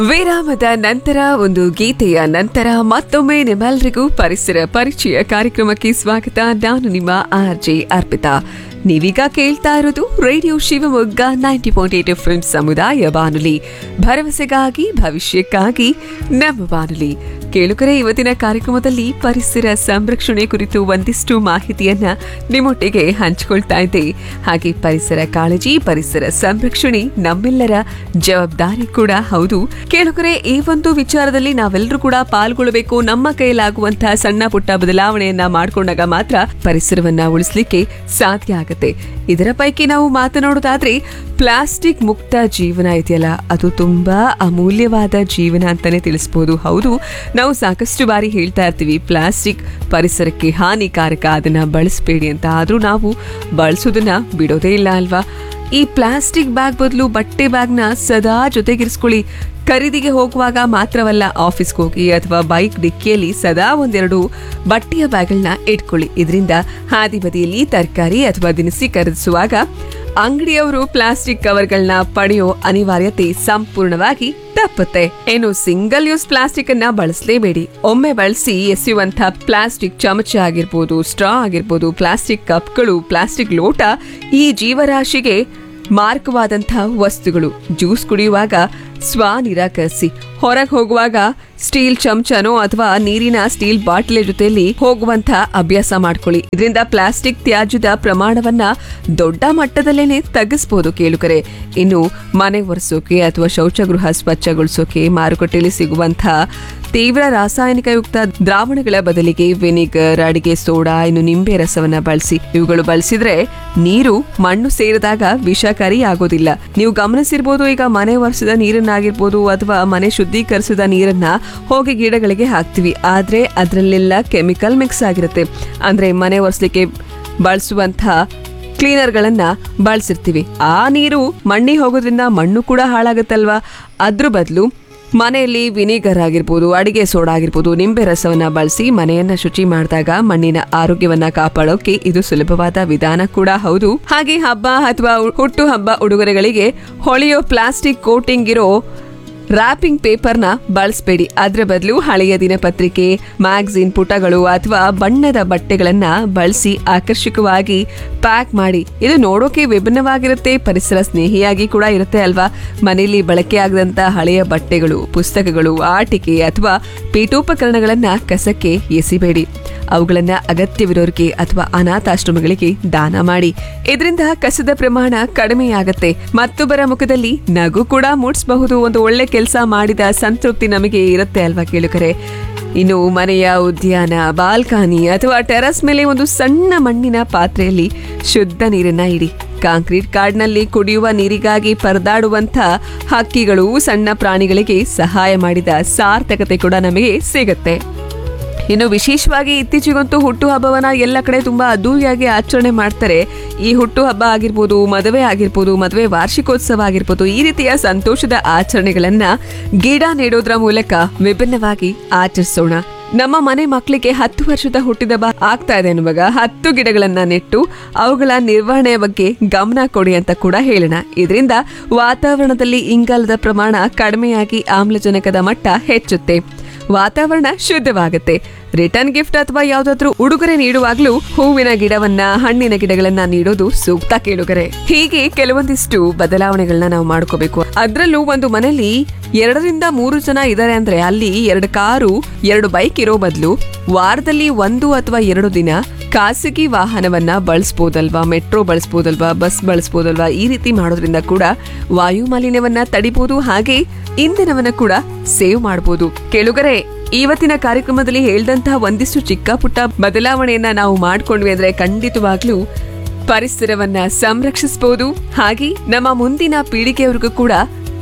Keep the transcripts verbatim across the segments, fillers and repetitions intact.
ವಿರಾಮದ ನಂತರ ಒಂದು ಗೀತೆಯ ನಂತರ ಮತ್ತೊಮ್ಮೆ ನಿಮ್ಮೆಲ್ಲರಿಗೂ ಪರಿಸರ ಪರಿಚಯ ಕಾರ್ಯಕ್ರಮಕ್ಕೆ ಸ್ವಾಗತ. ನಾನು ನಿಮ್ಮ ಆರ್ ಜೆ ಅರ್ಪಿತಾ. ನೀವೀಗ ಕೇಳ್ತಾ ಇರೋದು radio Shivamogga ninety point eight F M ಸಮುದಾಯ ಬಾನುಲಿ, ಭರವಸೆಗಾಗಿ ಭವಿಷ್ಯಕ್ಕಾಗಿ ನಮ್ಮ ಬಾನುಲಿ. ಕೇಳುಗರೆ, ಇವತ್ತಿನ ಕಾರ್ಯಕ್ರಮದಲ್ಲಿ ಪರಿಸರ ಸಂರಕ್ಷಣೆ ಕುರಿತು ಒಂದಿಷ್ಟು ಮಾಹಿತಿಯನ್ನ ನಿಮ್ಮೊಟ್ಟಿಗೆ ಹಂಚಿಕೊಳ್ತಾ ಇದ್ದೆ. ಹಾಗೆ ಪರಿಸರ ಕಾಳಜಿ, ಪರಿಸರ ಸಂರಕ್ಷಣೆ ನಮ್ಮೆಲ್ಲರ ಜವಾಬ್ದಾರಿ ಕೂಡ ಹೌದು. ಕೇಳುಗರೆ, ಈ ಒಂದು ವಿಚಾರದಲ್ಲಿ ನಾವೆಲ್ಲರೂ ಕೂಡ ಪಾಲ್ಗೊಳ್ಳಬೇಕು. ನಮ್ಮ ಕೈಲಾಗುವಂತಹ ಸಣ್ಣ ಪುಟ್ಟ ಬದಲಾವಣೆಯನ್ನ ಮಾಡಿಕೊಂಡಾಗ ಮಾತ್ರ ಪರಿಸರವನ್ನ ಉಳಿಸಲಿಕ್ಕೆ ಸಾಧ್ಯ ಆಗುತ್ತೆ. ಇದರ ಪೈಕಿ ನಾವು ಮಾತನಾಡೋದಾದ್ರೆ ಪ್ಲಾಸ್ಟಿಕ್ ಮುಕ್ತ ಜೀವನ ಇದೆಯಲ್ಲ, ಅದು ತುಂಬಾ ಅಮೂಲ್ಯವಾದ ಜೀವನ ಅಂತಾನೆ ತಿಳಿಸಬಹುದು. ಹೌದು, ನಾವು ಸಾಕಷ್ಟು ಬಾರಿ ಹೇಳ್ತಾ ಇರ್ತೀವಿ ಪ್ಲಾಸ್ಟಿಕ್ ಪರಿಸರಕ್ಕೆ ಹಾನಿಕಾರಕ, ಅದನ್ನ ಬಳಸಬೇಡಿ ಅಂತ. ಆದ್ರೂ ನಾವು ಬಳಸೋದನ್ನ ಬಿಡೋದೇ ಇಲ್ಲ ಅಲ್ವಾ? ಈ ಪ್ಲಾಸ್ಟಿಕ್ ಬ್ಯಾಗ್ ಬದಲು ಬಟ್ಟೆ ಬ್ಯಾಗ್ನ ಸದಾ ಜೊತೆಗಿರಿಸ್ಕೊಳ್ಳಿ. ಖರೀದಿಗೆ ಹೋಗುವಾಗ ಮಾತ್ರವಲ್ಲ, ಆಫೀಸ್ಗೆ ಹೋಗಿ ಅಥವಾ ಬೈಕ್ ಡಿಕ್ಕಿಯಲ್ಲಿ ಸದಾ ಒಂದೆರಡು ಬಟ್ಟೆಯ ಬ್ಯಾಗ್ಗಳನ್ನ ಇಟ್ಕೊಳ್ಳಿ. ಇದರಿಂದ ಹಾದಿ ಬದಿಯಲ್ಲಿ ತರಕಾರಿ ಅಥವಾ ದಿನಸಿ ಖರೀದಿಸುವಾಗ ಅಂಗಡಿಯವರು ಪ್ಲಾಸ್ಟಿಕ್ ಕವರ್ಗಳನ್ನ ಪಡೆಯೋ ಅನಿವಾರ್ಯತೆ ಸಂಪೂರ್ಣವಾಗಿ ತಪ್ಪುತ್ತೆ. ಏನು, ಸಿಂಗಲ್ ಯೂಸ್ ಪ್ಲಾಸ್ಟಿಕ್ ಅನ್ನ ಬಳಸಲೇಬೇಡಿ. ಒಮ್ಮೆ ಬಳಸಿ ಎಸೆಯುವಂತಹ ಪ್ಲಾಸ್ಟಿಕ್ ಚಮಚ ಆಗಿರ್ಬೋದು, ಸ್ಟ್ರಾ ಆಗಿರ್ಬೋದು, ಪ್ಲಾಸ್ಟಿಕ್ ಕಪ್ಗಳು, ಪ್ಲಾಸ್ಟಿಕ್ ಲೋಟ ಈ ಜೀವರಾಶಿಗೆ ಮಾರಕವಾದಂತಹ ವಸ್ತುಗಳು. ಜ್ಯೂಸ್ ಕುಡಿಯುವಾಗ ಸ್ವ ನಿರಾಕರಿಸಿ. ಹೊರಗೆ ಹೋಗುವಾಗ ಸ್ಟೀಲ್ ಚಮಚನೋ ಅಥವಾ ನೀರಿನ ಸ್ಟೀಲ್ ಬಾಟಲ್ ಜೊತೆಯಲ್ಲಿ ಹೋಗುವಂತ ಅಭ್ಯಾಸ ಮಾಡ್ಕೊಳ್ಳಿ. ಇದರಿಂದ ಪ್ಲಾಸ್ಟಿಕ್ ತ್ಯಾಜ್ಯದ ಪ್ರಮಾಣವನ್ನ ದೊಡ್ಡ ಮಟ್ಟದಲ್ಲೇನೆ ತಗ್ಗಿಸಬಹುದು ಕೇಳುಗರೆ. ಇನ್ನು ಮನೆ ಒರೆಸೋಕೆ ಅಥವಾ ಶೌಚಗೃಹ ಸ್ವಚ್ಛಗೊಳಿಸೋಕೆ ಮಾರುಕಟ್ಟೆಯಲ್ಲಿ ಸಿಗುವಂತಹ ತೀವ್ರ ರಾಸಾಯನಿಕಯುಕ್ತ ದ್ರಾವಣಗಳ ಬದಲಿಗೆ ವಿನಿಗರ್, ಅಡಿಗೆ ಸೋಡಾ, ಇನ್ನು ನಿಂಬೆ ರಸವನ್ನ ಬಳಸಿ. ಇವುಗಳು ಬಳಸಿದ್ರೆ ನೀರು ಮಣ್ಣು ಸೇರಿದಾಗ ವಿಷಕಾರಿ ಆಗೋದಿಲ್ಲ. ನೀವು ಗಮನಿಸಿರ್ಬೋದು, ಈಗ ಮನೆ ಒರೆಸಿದ ನೀರನ್ನಾಗಿರ್ಬೋದು ಅಥವಾ ಮನೆ ಶುದ್ಧೀಕರಿಸಿದ ನೀರನ್ನ ಹೋಗಿ ಗಿಡಗಳಿಗೆ ಹಾಕ್ತಿವಿ. ಆದ್ರೆ ಅದರಲ್ಲೆಲ್ಲ ಕೆಮಿಕಲ್ ಮಿಕ್ಸ್ ಆಗಿರುತ್ತೆ. ಅಂದ್ರೆ ಮನೆ ಒರೆಸ್ಲಿಕ್ಕೆ ಬಳಸುವಂತಹ ಕ್ಲೀನರ್ ಗಳನ್ನ ಬಳಸಿರ್ತೀವಿ. ಆ ನೀರು ಮಣ್ಣಿಗೆ ಹೋಗೋದ್ರಿಂದ ಮಣ್ಣು ಕೂಡ ಹಾಳಾಗತ್ತಲ್ವಾ? ಅದ್ರ ಬದಲು ಮನೆಯಲ್ಲಿ ವಿನಿಗರ್ ಆಗಿರ್ಬೋದು, ಅಡಿಗೆ ಸೋಡಾ ಆಗಿರ್ಬೋದು, ನಿಂಬೆ ರಸವನ್ನ ಬಳಸಿ ಮನೆಯನ್ನ ಶುಚಿ ಮಾಡಿದಾಗ ಮಣ್ಣಿನ ಆರೋಗ್ಯವನ್ನ ಕಾಪಾಡೋಕೆ ಇದು ಸುಲಭವಾದ ವಿಧಾನ ಕೂಡ ಹೌದು. ಹಾಗೆ ಹಬ್ಬ ಅಥವಾ ಹುಟ್ಟು ಹಬ್ಬ ಉಡುಗೊರೆಗಳಿಗೆ ಹೊಳೆಯೋ ಪ್ಲಾಸ್ಟಿಕ್ ಕೋಟಿಂಗ್ ಇರೋ ರ್ಯಾಪಿಂಗ್ ಪೇಪರ್ನ ಬಳಸಬೇಡಿ. ಅದರ ಬದಲು ಹಳೆಯ ದಿನಪತ್ರಿಕೆ, ಮ್ಯಾಗಝಿನ್ ಪುಟಗಳು ಅಥವಾ ಬಣ್ಣದ ಬಟ್ಟೆಗಳನ್ನ ಬಳಸಿ ಆಕರ್ಷಕವಾಗಿ ಪ್ಯಾಕ್ ಮಾಡಿ. ಇದು ನೋಡೋಕೆ ವಿಭಿನ್ನವಾಗಿರುತ್ತೆ, ಪರಿಸರ ಸ್ನೇಹಿಯಾಗಿ ಕೂಡ ಇರುತ್ತೆ ಅಲ್ವಾ? ಮನೆಯಲ್ಲಿ ಬಳಕೆಯಾಗದಂತ ಹಳೆಯ ಬಟ್ಟೆಗಳು, ಪುಸ್ತಕಗಳು, ಆಟಿಕೆ ಅಥವಾ ಪೀಠೋಪಕರಣಗಳನ್ನ ಕಸಕ್ಕೆ ಎಸಿಬೇಡಿ. ಅವುಗಳನ್ನ ಅಗತ್ಯವಿರೋರಿಗೆ ಅಥವಾ ಅನಾಥಾಶ್ರಮಗಳಿಗೆ ದಾನ ಮಾಡಿ. ಇದರಿಂದ ಕಸದ ಪ್ರಮಾಣ ಕಡಿಮೆಯಾಗತ್ತೆ. ಮತ್ತೊಬ್ಬರ ಮುಖದಲ್ಲಿ ನಗು ಕೂಡ ಮೂಡಿಸಬಹುದು. ಒಂದು ಒಳ್ಳೆ ಕೆಲಸ ಮಾಡಿದ ಸಂತೃಪ್ತಿ ನಮಗೆ ಇರುತ್ತೆ ಅಲ್ವಾ ಕೇಳುಗರೆ? ಇನ್ನು ಮನೆಯ ಉದ್ಯಾನ, ಬಾಲ್ಕನಿ ಅಥವಾ ಟೆರಸ್ ಮೇಲೆ ಒಂದು ಸಣ್ಣ ಮಣ್ಣಿನ ಪಾತ್ರೆಯಲ್ಲಿ ಶುದ್ಧ ನೀರನ್ನ ಇಡಿ. ಕಾಂಕ್ರೀಟ್ ಕಾಡ್ನಲ್ಲಿ ಕುಡಿಯುವ ನೀರಿಗಾಗಿ ಪರದಾಡುವಂತ ಹಕ್ಕಿಗಳು, ಸಣ್ಣ ಪ್ರಾಣಿಗಳಿಗೆ ಸಹಾಯ ಮಾಡಿದ ಸಾರ್ಥಕತೆ ಕೂಡ ನಮಗೆ ಸಿಗುತ್ತೆ. ಇನ್ನು ವಿಶೇಷವಾಗಿ ಇತ್ತೀಚೆಗಂತೂ ಹುಟ್ಟು ಹಬ್ಬವನ್ನ ಎಲ್ಲ ಕಡೆ ತುಂಬಾ ಅದ್ದೂರಿಯಾಗಿ ಆಚರಣೆ ಮಾಡ್ತಾರೆ. ಈ ಹುಟ್ಟು ಹಬ್ಬ ಆಗಿರ್ಬೋದು, ಮದುವೆ ಆಗಿರ್ಬೋದು, ಮದುವೆ ವಾರ್ಷಿಕೋತ್ಸವ ಆಗಿರ್ಬೋದು, ಈ ರೀತಿಯ ಸಂತೋಷದ ಆಚರಣೆಗಳನ್ನ ಗಿಡ ನೆಡೋದ್ರ ಮೂಲಕ ವಿಭಿನ್ನವಾಗಿ ಆಚರಿಸೋಣ. ನಮ್ಮ ಮನೆ ಮಕ್ಕಳಿಗೆ ಹತ್ತು ವರ್ಷದ ಹುಟ್ಟಿದಬ್ಬ ಆಗ್ತಾ ಇದೆ ಅನ್ನುವಾಗ ಹತ್ತು ಗಿಡಗಳನ್ನ ನೆಟ್ಟು ಅವುಗಳ ನಿರ್ವಹಣೆಯ ಬಗ್ಗೆ ಗಮನ ಕೊಡಿ ಅಂತ ಕೂಡ ಹೇಳೋಣ. ಇದರಿಂದ ವಾತಾವರಣದಲ್ಲಿ ಇಂಗಾಲದ ಪ್ರಮಾಣ ಕಡಿಮೆಯಾಗಿ ಆಮ್ಲಜನಕದ ಮಟ್ಟ ಹೆಚ್ಚುತ್ತೆ, ವಾತಾವರಣ ಶುದ್ಧವಾಗುತ್ತೆ. ರಿಟರ್ನ್ ಗಿಫ್ಟ್ ಅಥವಾ ಯಾವ್ದಾದ್ರು ಉಡುಗೊರೆ ನೀಡುವಾಗ್ಲೂ ಹೂವಿನ ಗಿಡವನ್ನ, ಹಣ್ಣಿನ ಗಿಡಗಳನ್ನ ನೀಡೋದು ಸೂಕ್ತ ಕೇಳುಗರೆ. ಹೀಗೆ ಕೆಲವೊಂದಿಷ್ಟು ಬದಲಾವಣೆಗಳನ್ನ ನಾವು ಮಾಡ್ಕೋಬೇಕು. ಅದ್ರಲ್ಲೂ ಒಂದು ಮನೆಯಲ್ಲಿ ಎರಡರಿಂದ ಮೂರು ಜನ ಇದ್ದಾರೆ ಅಂದ್ರೆ ಅಲ್ಲಿ ಎರಡು ಕಾರು, ಎರಡು ಬೈಕ್ ಇರೋ ಬದಲು ವಾರದಲ್ಲಿ ಒಂದು ಅಥವಾ ಎರಡು ದಿನ ಖಾಸಗಿ ವಾಹನವನ್ನ ಬಳಸಬಹುದಲ್ವಾ, ಮೆಟ್ರೋ ಬಳಸಬಹುದಲ್ವಾ, ಬಸ್ ಬಳಸಬಹುದಲ್ವಾ? ಈ ರೀತಿ ಮಾಡೋದ್ರಿಂದ ಕೂಡ ವಾಯು ಮಾಲಿನ್ಯವನ್ನ ತಡಿಬಹುದು, ಹಾಗೆ ಇಂಧನವನ್ನ ಕೂಡ ಸೇವ್ ಮಾಡಬಹುದು. ಕೇಳುಗರೆ, ಇವತ್ತಿನ ಕಾರ್ಯಕ್ರಮದಲ್ಲಿ ಹೇಳ್ದಂತಹ ಒಂದಿಷ್ಟು ಚಿಕ್ಕ ಪುಟ್ಟ ಬದಲಾವಣೆಯನ್ನ ನಾವು ಮಾಡ್ಕೊಂಡ್ವಿ ಅಂದ್ರೆ ಖಂಡಿತವಾಗ್ಲೂ ಪರಿಸರವನ್ನ ಸಂರಕ್ಷಿಸಬಹುದು. ಹಾಗೆ ನಮ್ಮ ಮುಂದಿನ ಪೀಳಿಗೆಯವರಿಗೂ ಕೂಡ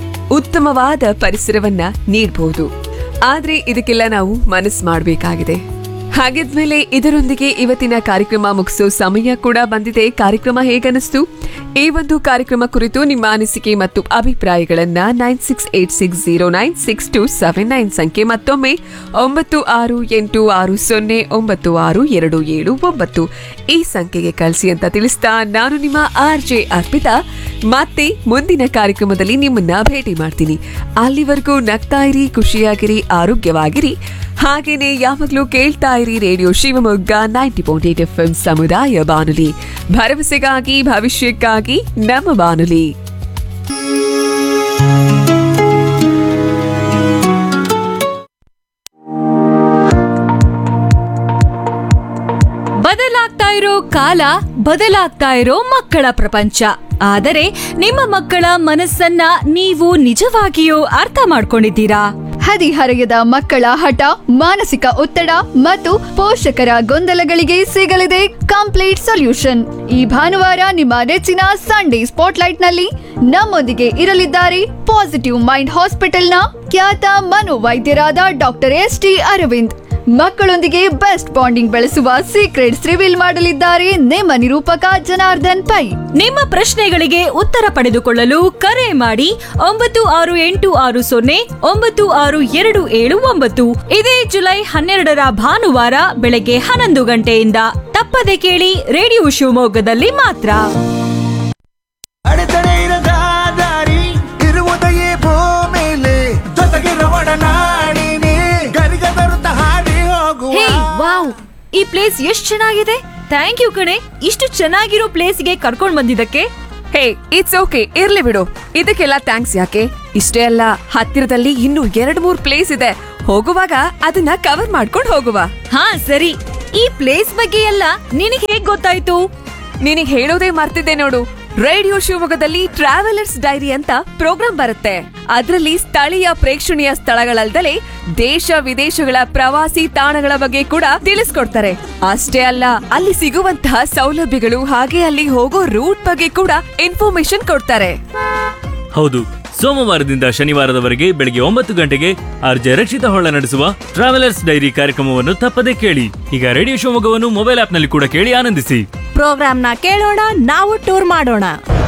ಉತ್ತಮವಾದ ಪರಿಸರವನ್ನ ನೀಡಬಹುದು. ಆದ್ರೆ ಇದಕ್ಕೆಲ್ಲ ನಾವು ಮನಸ್ಸು ಮಾಡಬೇಕಾಗಿದೆ. ಹಾಗಿದ್ಮೇಲೆ ಇದರೊಂದಿಗೆ ಇವತ್ತಿನ ಕಾರ್ಯಕ್ರಮ ಮುಗಿಸೋ ಸಮಯ ಕೂಡ ಬಂದಿದೆ. ಕಾರ್ಯಕ್ರಮ ಹೇಗನ್ನಿಸ್ತು? ಈ ಒಂದು ಕಾರ್ಯಕ್ರಮ ಕುರಿತು ನಿಮ್ಮ ಅನಿಸಿಕೆ ಮತ್ತು ಅಭಿಪ್ರಾಯಗಳನ್ನ nine six eight six zero nine six two seven nine ಸಂಖ್ಯೆ ಮತ್ತೊಮ್ಮೆ ಒಂಬತ್ತು ಆರು ಎಂಟು ಆರು ಸೊನ್ನೆ ಒಂಬತ್ತು ಆರು ಎರಡು ಏಳು ಒಂಬತ್ತು ಈ ಸಂಖ್ಯೆಗೆ ಕಳಿಸಿ ಅಂತ ತಿಳಿಸ್ತಾ ನಾನು ನಿಮ್ಮ ಆರ್ ಜೆ ಅರ್ಪಿತಾ ಮತ್ತೆ ಮುಂದಿನ ಕಾರ್ಯಕ್ರಮದಲ್ಲಿ ನಿಮ್ಮನ್ನ ಭೇಟಿ ಮಾಡ್ತೀನಿ. ಅಲ್ಲಿವರೆಗೂ ನಗ್ತಾ ಇರಿ, ಖುಷಿಯಾಗಿರಿ, ಆರೋಗ್ಯವಾಗಿರಿ. ಹಾಗೇನೆ ಯಾವಾಗ್ಲೂ ಕೇಳ್ತಾ ಇರಿ radio Shivamogga ninety point eight F M ಸಮುದಾಯ ಬಾನುಲಿ, ಭರವಸೆಗಾಗಿ ಭವಿಷ್ಯಕ್ಕಾಗಿ ನಮ್ಮ ಬಾನುಲಿ. ಬದಲಾಗ್ತಾ ಇರೋ ಕಾಲ, ಬದಲಾಗ್ತಾ ಇರೋ ಮಕ್ಕಳ ಪ್ರಪಂಚ. ಆದರೆ ನಿಮ್ಮ ಮಕ್ಕಳ ಮನಸ್ಸನ್ನ ನೀವು ನಿಜವಾಗಿಯೂ ಅರ್ಥ ಮಾಡ್ಕೊಂಡಿದ್ದೀರಾ? ಹದಿಹರೆಯದ ಮಕ್ಕಳ ಹಠ, ಮಾನಸಿಕ ಒತ್ತಡ ಮತ್ತು ಪೋಷಕರ ಗೊಂದಲಗಳಿಗೆ ಸಿಗಲಿದೆ ಕಂಪ್ಲೀಟ್ ಸೊಲ್ಯೂಷನ್. ಈ ಭಾನುವಾರ ನಿಮ್ಮ ನೆಚ್ಚಿನ ಸಂಡೇ ಸ್ಪಾಟ್ಲೈಟ್ ನಲ್ಲಿ ನಮ್ಮೊಂದಿಗೆ ಇರಲಿದ್ದಾರೆ ಪಾಸಿಟಿವ್ ಮೈಂಡ್ ಹಾಸ್ಪಿಟಲ್ನ ಖ್ಯಾತ ಮನೋವೈದ್ಯರಾದ ಡಾಕ್ಟರ್ ಎಸ್ ಟಿ ಅರವಿಂದ್. ಮಕ್ಕಳೊಂದಿಗೆ ಬೆಸ್ಟ್ ಬಾಂಡಿಂಗ್ ಬೆಳೆಸುವ ಸೀಕ್ರೆಟ್ಸ್ ರಿವೀಲ್ ಮಾಡಲಿದ್ದಾರೆ ನಿಮ್ಮ ನಿರೂಪಕ ಜನಾರ್ದನ್ ಪೈ. ನಿಮ್ಮ ಪ್ರಶ್ನೆಗಳಿಗೆ ಉತ್ತರ ಪಡೆದುಕೊಳ್ಳಲು ಕರೆ ಮಾಡಿ ಒಂಬತ್ತು ಆರು ಎಂಟು ಆರು ಸೊನ್ನೆ ಒಂಬತ್ತು ಆರು ಎರಡು ಏಳು ಒಂಬತ್ತು. ಇದೇ ಜುಲೈ ಹನ್ನೆರಡರ ಭಾನುವಾರ ಬೆಳಗ್ಗೆ ಹನ್ನೊಂದು ಗಂಟೆಯಿಂದ ತಪ್ಪದೆ ಕೇಳಿ ರೇಡಿಯೋ ಶಿವಮೊಗ್ಗದಲ್ಲಿ ಮಾತ್ರ. ಅಡೆತಡೆ ಇರದ ದಾರಿ ಇರುವುದೆಯೇ ಭೂಮಿಲಿ, ಜೊತೆಗಿರುವ ಒಡನಾಡಿನಿ ಗರಿಗ ಬರುತ್ತ ಹಾಡಿ ಹೋಗುವ. ಹೇ ವಾವ್, ಈ ಪ್ಲೇಸ್ ಎಷ್ಟ್ ಚೆನ್ನಾಗಿದೆ. ಥ್ಯಾಂಕ್ ಯು ಕಣೆ, ಇಷ್ಟು ಚೆನ್ನಾಗಿರೋ ಪ್ಲೇಸ್ಗೆ ಕರ್ಕೊಂಡ್ ಬಂದಿದ್ದಕ್ಕೆ. ಹೇ, ಇಟ್ಸ್ ಓಕೆ, ಇರ್ಲಿ ಬಿಡು. ಇದಕ್ಕೆಲ್ಲ ಥ್ಯಾಂಕ್ಸ್ ಯಾಕೆ? ಇಷ್ಟೇ ಅಲ್ಲ, ಹತ್ತಿರದಲ್ಲಿ ಇನ್ನೂ ಎರಡ್ ಮೂರ್ ಪ್ಲೇಸ್ ಇದೆ. ಹೋಗುವಾಗ ಅದನ್ನ ಕವರ್ ಮಾಡ್ಕೊಂಡು ಹೋಗುವ. ಹಾ ಸರಿ, ಈ ಪ್ಲೇಸ್ ಬಗ್ಗೆ ಎಲ್ಲ ನಿನಗೆ ಹೇಗ್ ಗೊತ್ತಾಯ್ತು? ನಿನಗ್ ಹೇಳೋದೇ ಮರ್ತಿದ್ದೆ ನೋಡು. ರೇಡಿಯೋ ಶಿವಮೊಗ್ಗದಲ್ಲಿ ಟ್ರಾವೆಲರ್ಸ್ ಡೈರಿ ಅಂತ ಪ್ರೋಗ್ರಾಂ ಬರುತ್ತೆ. ಅದರಲ್ಲಿ ಸ್ಥಳೀಯ ಪ್ರೇಕ್ಷಣೀಯ ಸ್ಥಳಗಳಲ್ದಲೇ ದೇಶ ವಿದೇಶಗಳ ಪ್ರವಾಸಿ ತಾಣಗಳ ಬಗ್ಗೆ ಕೂಡ ತಿಳಿಸ್ಕೊಡ್ತಾರೆ. ಅಷ್ಟೇ ಅಲ್ಲ, ಅಲ್ಲಿ ಸಿಗುವಂತಹ ಸೌಲಭ್ಯಗಳು ಹಾಗೆ ಅಲ್ಲಿ ಹೋಗೋ ರೂಟ್ ಬಗ್ಗೆ ಕೂಡ ಇನ್ಫಾರ್ಮೇಶನ್ ಕೊಡ್ತಾರೆ. ಹೌದು, ಸೋಮವಾರದಿಂದ ಶನಿವಾರದವರೆಗೆ ಬೆಳಗ್ಗೆ ಒಂಬತ್ತು ಗಂಟೆಗೆ ಆರ್ಜೆ ರಕ್ಷಿತ ಹೊಳ್ಳ ನಡೆಸುವ ಟ್ರಾವೆಲರ್ಸ್ ಡೈರಿ ಕಾರ್ಯಕ್ರಮವನ್ನು ತಪ್ಪದೇ ಕೇಳಿ. ಈಗ ರೇಡಿಯೋ ಶಿವಮೊಗ್ಗವನ್ನು ಮೊಬೈಲ್ ಆಪ್ ನಲ್ಲಿ ಕೂಡ ಕೇಳಿ ಆನಂದಿಸಿ. ಪ್ರೋಗ್ರಾಮ್ನ ಕೇಳೋಣ, ನಾವು ಟೂರ್ ಮಾಡೋಣ.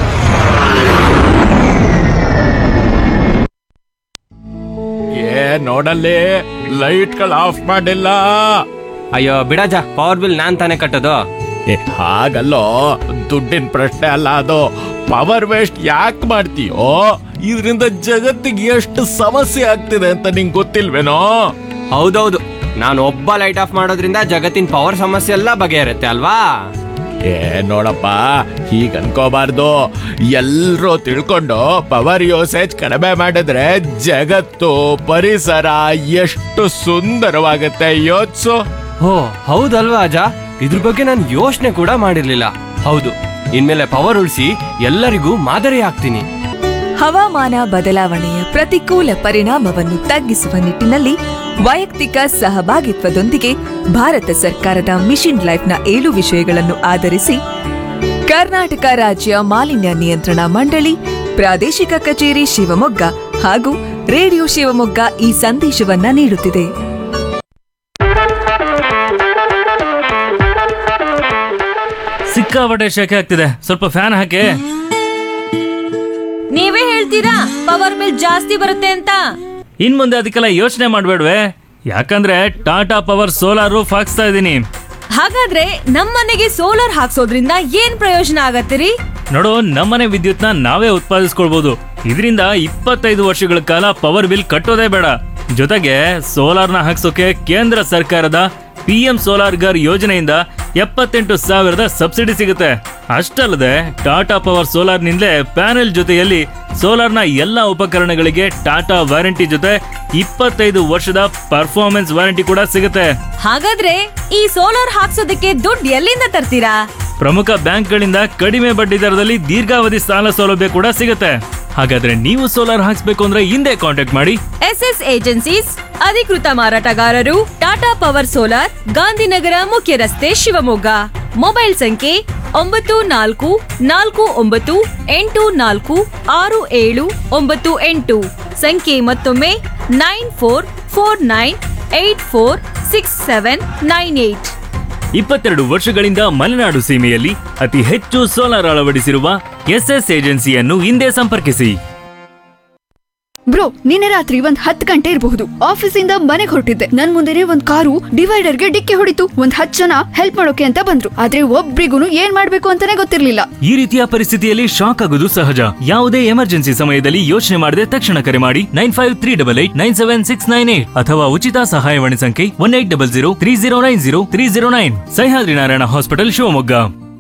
ಏ ನೋಡಲ್ಲಿ, ಲೈಟ್ಗಳು ಆಫ್ ಮಾಡಿಲ್ಲ. ಅಯ್ಯೋ ಬಿಡಜ, ಪವರ್ ಬಿಲ್ ನಾನ್ ತಾನೇ ಕಟ್ಟೋದು. ಏ ಹಾಗಲ್ಲೋ, ದುಡ್ಡಿನ ಪ್ರಶ್ನೆ ಅಲ್ಲ ಅದು. ಪವರ್ ವೇಸ್ಟ್ ಯಾಕೆ ಮಾಡ್ತೀಯೋ? ಇದರಿಂದ ಜಗತ್ತಿಗೆ ಎಷ್ಟು ಸಮಸ್ಯೆ ಆಗ್ತಿದೆ ಅಂತ ನಿಂಗೆ ಗೊತ್ತಿಲ್ವೇನೋ? ಹೌದೌದು, ನಾನು ಒಬ್ಬ ಲೈಟ್ ಆಫ್ ಮಾಡೋದ್ರಿಂದ ಜಗತ್ತಿನ ಪವರ್ ಸಮಸ್ಯೆ ಎಲ್ಲ ಬಗೆಹರುತ್ತೆ ಅಲ್ವಾ? ಏ ನೋಡಪ್ಪ, ಹೀಗ ಅನ್ಕೋಬಾರ್ದು. ಎಲ್ರೂ ತಿಳ್ಕೊಂಡು ಪವರ್ ಯೂಸೇಜ್ ಕಡಿಮೆ ಮಾಡಿದ್ರೆ ಜಗತ್ತು, ಪರಿಸರ ಎಷ್ಟು ಸುಂದರವಾಗುತ್ತೆ, ಯೋಚ್ಸು. ಓ ಹೌದಲ್ವಾ ಅಜ, ಇದ್ರ ಬಗ್ಗೆ ನಾನು ಯೋಚನೆ ಕೂಡ ಮಾಡಿರ್ಲಿಲ್ಲ. ಹೌದು, ಇನ್ಮೇಲೆ ಪವರ್ ಉಳಿಸಿ ಎಲ್ಲರಿಗೂ ಮಾದರಿ ಆಗ್ತೀನಿ. ಹವಾಮಾನ ಬದಲಾವಣೆಯ ಪ್ರತಿಕೂಲ ಪರಿಣಾಮವನ್ನು ತಗ್ಗಿಸುವ ನಿಟ್ಟಿನಲ್ಲಿ ವೈಯಕ್ತಿಕ ಸಹಭಾಗಿತ್ವದೊಂದಿಗೆ ಭಾರತ ಸರ್ಕಾರದ ಮಿಷನ್ ಲೈಫ್ನ ಏಳು ವಿಷಯಗಳನ್ನು ಆಧರಿಸಿ ಕರ್ನಾಟಕ ರಾಜ್ಯ ಮಾಲಿನ್ಯ ನಿಯಂತ್ರಣ ಮಂಡಳಿ, ಪ್ರಾದೇಶಿಕ ಕಚೇರಿ ಶಿವಮೊಗ್ಗ ಹಾಗೂ ರೇಡಿಯೋ ಶಿವಮೊಗ್ಗ ಈ ಸಂದೇಶವನ್ನ ನೀಡುತ್ತಿದೆ. ಸಿಕ್ಕಾಪಟ್ಟೆ ಶೆಕೆ ಆಗ್ತಿದೆ, ಸ್ವಲ್ಪ ಫ್ಯಾನ್ ಹಾಕಿ. ನೀವೇ ಹೇಳ್ತೀರಾ ಪವರ್ ಬಿಲ್ ಜಾಸ್ತಿ ಬರುತ್ತೆ ಅಂತ? ಇನ್ ಮುಂದೆ ಅದಕ್ಕೆಲ್ಲ ಯೋಚನೆ ಮಾಡ್ಬೇಡ್ವೆ, ಯಾಕಂದ್ರೆ ಟಾಟಾ ಪವರ್ ಸೋಲಾರ್ ರೂಫ್ ಹಾಕ್ಸ್ತಾ ಇದೀನಿ. ಹಾಗಾದ್ರೆ ನಮ್ಮನೆಗೆ ಸೋಲಾರ್ ಹಾಕ್ಸೋದ್ರಿಂದ ಏನ್ ಪ್ರಯೋಜನ ಆಗತ್ತಿರಿ? ನೋಡು, ನಮ್ಮನೆ ವಿದ್ಯುತ್ನ ನಾವೇ ಉತ್ಪಾದಿಸ್ಕೊಳ್ಬಹುದು. ಇದರಿಂದ ಇಪ್ಪತ್ತೈದು ವರ್ಷಗಳ ಕಾಲ ಪವರ್ ಬಿಲ್ ಕಟ್ಟೋದೇ ಬೇಡ. ಜೊತೆಗೆ ಸೋಲಾರ್ನ ಹಾಕ್ಸೋಕೆ ಕೇಂದ್ರ ಸರ್ಕಾರದ ಪಿ ಎಂ ಸೋಲಾರ್ ಗರ್ ಯೋಜನೆಯಿಂದ ಎಪ್ಪತ್ತೆಂಟು ಸಾವಿರದ ಸಬ್ಸಿಡಿ ಸಿಗುತ್ತೆ. ಅಷ್ಟಲ್ಲದೆ ಟಾಟಾ ಪವರ್ ಸೋಲಾರ್ ನಿಂದಲೇ ಪ್ಯಾನೆಲ್ ಜೊತೆಯಲ್ಲಿ ಸೋಲಾರ್ನ ಎಲ್ಲಾ ಉಪಕರಣಗಳಿಗೆ ಟಾಟಾ ವಾರಂಟಿ ಜೊತೆ ಇಪ್ಪತ್ತೈದು ವರ್ಷದ ಪರ್ಫಾರ್ಮೆನ್ಸ್ ವಾರಂಟಿ ಕೂಡ ಸಿಗುತ್ತೆ. ಹಾಗಾದ್ರೆ ಈ ಸೋಲಾರ್ ಹಾಕ್ಸೋದಕ್ಕೆ ದುಡ್ಡು ಎಲ್ಲಿಂದ ತರ್ತೀರಾ? ಪ್ರಮುಖ ಬ್ಯಾಂಕ್ಗಳಿಂದ ಕಡಿಮೆ ಬಡ್ಡಿ ದರದಲ್ಲಿ ದೀರ್ಘಾವಧಿ ಸಾಲ ಸೌಲಭ್ಯ ಕೂಡ ಸಿಗುತ್ತೆ. ಹಾಗಾದ್ರೆ ನೀವು ಸೋಲಾರ್ ಹಾಕ್ಸ್ಬೇಕು ಅಂದ್ರೆ ಹಿಂದೆ ಕಾಂಟ್ಯಾಕ್ಟ್ ಮಾಡಿ ಎಸ್ ಎಸ್ ಏಜೆನ್ಸೀಸ್, ಅಧಿಕೃತ ಮಾರಾಟಗಾರರು, ಟಾಟಾ ಪವರ್ ಸೋಲಾರ್, ಗಾಂಧಿನಗರ ಮುಖ್ಯ ರಸ್ತೆ, ಶಿವಮೊಗ್ಗ. ಮೊಬೈಲ್ ಸಂಖ್ಯೆ ಒಂಬತ್ತು ನಾಲ್ಕು ನಾಲ್ಕು ಒಂಬತ್ತು ಎಂಟು ನಾಲ್ಕು ಆರು ಏಳು ಒಂಬತ್ತು ಎಂಟು. ಸಂಖ್ಯೆ ಮತ್ತೊಮ್ಮೆ nine four four nine eight four six seven nine eight. ಇಪ್ಪತ್ತೆರಡು ವರ್ಷಗಳಿಂದ ಮಲೆನಾಡು ಸೀಮೆಯಲ್ಲಿ ಅತಿ ಹೆಚ್ಚು ಸೋಲಾರ್ ಅಳವಡಿಸಿರುವ ಎಸ್ಎಸ್ ಏಜೆನ್ಸಿಯನ್ನು ಹಿಂದೆ ಸಂಪರ್ಕಿಸಿ. ಬ್ರೋ, ನಿನ್ನೆ ರಾತ್ರಿ ಒಂದ್ ಹತ್ತು ಗಂಟೆ ಇರಬಹುದು. ಆಫೀಸಿಂದ ಮನೆಗೆ ಹೊರಟಿದ್ದೆ. ನನ್ ಮುಂದೆನೆ ಒಂದ್ ಕಾರು ಡಿವೈಡರ್ಗೆ ಡಿಕ್ಕಿ ಹೊಡಿತು. ಒಂದ್ ಹತ್ತು ಜನ ಹೆಲ್ಪ್ ಮಾಡೋಕೆ ಅಂತ ಬಂದ್ರು. ಆದ್ರೆ ಒಬ್ರಿಗೂ ಏನ್ ಮಾಡ್ಬೇಕು ಅಂತಾನೆ ಗೊತ್ತಿರ್ಲಿಲ್ಲ. ಈ ರೀತಿಯ ಪರಿಸ್ಥಿತಿಯಲ್ಲಿ ಶಾಕ್ ಆಗೋದು ಸಹಜ. ಯಾವುದೇ ಎಮರ್ಜೆನ್ಸಿ ಸಮಯದಲ್ಲಿ ಯೋಚನೆ ಮಾಡದೆ ತಕ್ಷಣ ಕರೆ ಮಾಡಿ nine five three double eight nine seven six nine eight ಅಥವಾ ಉಚಿತ ಸಹಾಯವಾಣಿ ಸಂಖ್ಯೆ one eight double zero three zero nine zero three zero nine. Sahyadri Narayana hospital, Shivamogga.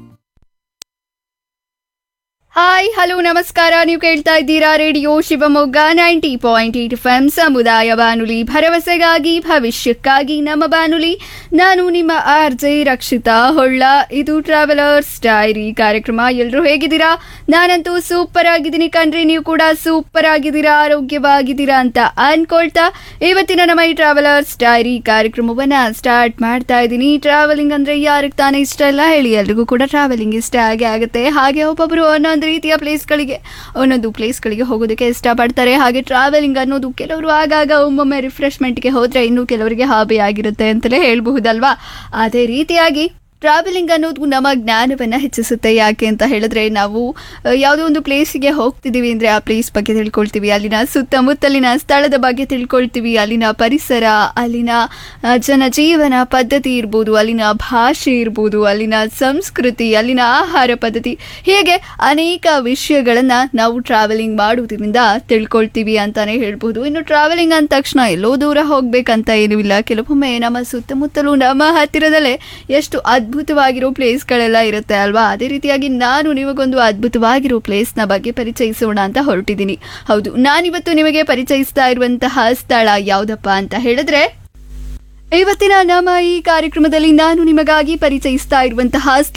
Hi, hello, ನಮಸ್ಕಾರ. ನೀವು ಕೇಳ್ತಾ ಇದ್ದೀರಾ radio Shivamogga ninety point eight F M ಸಮುದಾಯ ಬಾನುಲಿ, ಭರವಸೆಗಾಗಿ ಭವಿಷ್ಯಕ್ಕಾಗಿ ನಮ್ಮ ಬಾನುಲಿ. ನಾನು ನಿಮ್ಮ ಆರ್ ಜೆ ರಕ್ಷಿತಾ ಹೊಳ್ಳ. ಇದು ಟ್ರಾವೆಲರ್ಸ್ ಡೈರಿ ಕಾರ್ಯಕ್ರಮ. ಎಲ್ಲರೂ ಹೇಗಿದ್ದೀರಾ? ನಾನಂತೂ ಸೂಪರ್ ಆಗಿದ್ದೀನಿ ಕಣ್ರಿ. ನೀವು ಕೂಡ ಸೂಪರ್ ಆಗಿದ್ದೀರಾ, ಆರೋಗ್ಯವಾಗಿದ್ದೀರಾ ಅಂತ ಅನ್ಕೊಳ್ತಾ ಇವತ್ತಿನ ನಮ್ಮ ಈ ಟ್ರಾವೆಲರ್ಸ್ ಡೈರಿ ಕಾರ್ಯಕ್ರಮವನ್ನ ಸ್ಟಾರ್ಟ್ ಮಾಡ್ತಾ ಇದ್ದೀನಿ. ಟ್ರಾವೆಲಿಂಗ್ ಅಂದ್ರೆ ಯಾರಿಗೆ ತಾನೇ ಇಷ್ಟ ಇಲ್ಲ ಹೇಳಿ? ಎಲ್ರಿಗೂ ಕೂಡ ಟ್ರಾವೆಲಿಂಗ್ ಇಷ್ಟ ಆಗೇ ಆಗುತ್ತೆ. ಹಾಗೆ ಒಬ್ಬೊಬ್ರು ಒಂದೊಂದು ರೀತಿಯ ಪ್ಲೇಸ್ಗಳಿಗೆ ಒಂದೊಂದು ಪ್ಲೇಸ್ಗಳಿಗೆ ಹೋಗೋದಕ್ಕೆ ಇಷ್ಟಪಡ್ತಾರೆ. ಹಾಗೆ ಟ್ರಾವೆಲಿಂಗ್ ಅನ್ನೋದು ಕೆಲವರು ಆಗಾಗ ಒಮ್ಮೊಮ್ಮೆ ರಿಫ್ರೆಶ್ಮೆಂಟ್ಗೆ ಹೋದ್ರೆ ಇನ್ನು ಕೆಲವರಿಗೆ ಹಾಬಿ ಆಗಿರುತ್ತೆ ಅಂತಲೇ ಹೇಳ್ಬಹುದಲ್ವಾ? ಅದೇ ರೀತಿಯಾಗಿ ಟ್ರಾವೆಲಿಂಗ್ ಅನ್ನೋದು ನಮ್ಮ ಜ್ಞಾನವನ್ನು ಹೆಚ್ಚಿಸುತ್ತೆ. ಯಾಕೆ ಅಂತ ಹೇಳಿದ್ರೆ, ನಾವು ಯಾವುದೋ ಒಂದು ಪ್ಲೇಸಿಗೆ ಹೋಗ್ತಿದ್ದೀವಿ ಅಂದರೆ ಆ ಪ್ಲೇಸ್ ಬಗ್ಗೆ ತಿಳ್ಕೊಳ್ತೀವಿ, ಅಲ್ಲಿನ ಸುತ್ತಮುತ್ತಲಿನ ಸ್ಥಳದ ಬಗ್ಗೆ ತಿಳ್ಕೊಳ್ತೀವಿ, ಅಲ್ಲಿನ ಪರಿಸರ, ಅಲ್ಲಿನ ಜನಜೀವನ ಪದ್ಧತಿ ಇರ್ಬೋದು, ಅಲ್ಲಿನ ಭಾಷೆ ಇರ್ಬೋದು, ಅಲ್ಲಿನ ಸಂಸ್ಕೃತಿ, ಅಲ್ಲಿನ ಆಹಾರ ಪದ್ಧತಿ, ಹೀಗೆ ಅನೇಕ ವಿಷಯಗಳನ್ನು ನಾವು ಟ್ರಾವೆಲಿಂಗ್ ಮಾಡುವುದರಿಂದ ತಿಳ್ಕೊಳ್ತೀವಿ ಅಂತಾನೆ ಹೇಳ್ಬೋದು. ಇನ್ನು ಟ್ರಾವೆಲಿಂಗ್ ಅಂದ ತಕ್ಷಣ ಎಲ್ಲೋ ದೂರ ಹೋಗ್ಬೇಕಂತ ಏನೂ ಇಲ್ಲ. ಕೆಲವೊಮ್ಮೆ ನಮ್ಮ ಸುತ್ತಮುತ್ತಲೂ ನಮ್ಮ ಹತ್ತಿರದಲ್ಲೇ ಎಷ್ಟು ಅದ್ಭುತವಾಗಿರೋ ಪ್ಲೇಸ್ಗಳೆಲ್ಲ ಇರುತ್ತೆ ಅಲ್ವಾ? ಅದೇ ರೀತಿಯಾಗಿ ನಾನು ನಿಮಗೊಂದು ಅದ್ಭುತವಾಗಿರೋ ಪ್ಲೇಸ್ನ ಬಗ್ಗೆ ಪರಿಚಯಿಸೋಣ ಅಂತ ಹೊರಟಿದ್ದೀನಿ. ಹೌದು, ನಾನಿವತ್ತು ನಿಮಗೆ ಪರಿಚಯಿಸ್ತಾ ಇರುವಂತಹ ಸ್ಥಳ ಯಾವುದಪ್ಪ ಅಂತ ಹೇಳಿದ್ರೆ, ಇವತ್ತಿನ ನಮ್ಮ ಈ ಕಾರ್ಯಕ್ರಮದಲ್ಲಿ ನಾನು ನಿಮಗಾಗಿ ಪರಿಚಯಿಸ್ತಾ ಇರುವಂತಹ